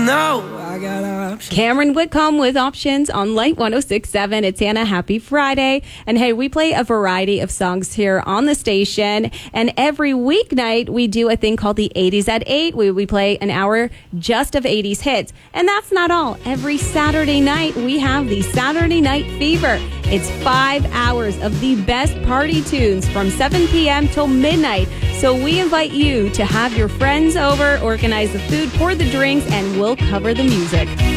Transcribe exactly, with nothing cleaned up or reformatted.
know I got options. Cameron Whitcomb with Options on Light one oh six point seven. It's Anna. Happy Friday. And hey, we play a variety of songs here on the station. And every weeknight, we do a thing called the eighties at eight. We, we play an hour just of eighties hits. And that's not all. Every Saturday night, we have the Saturday Night Fever. It's five hours of the best party tunes from seven p.m. till midnight. So we invite you to have your friends over, organize the food, pour the drinks, and we'll cover the music.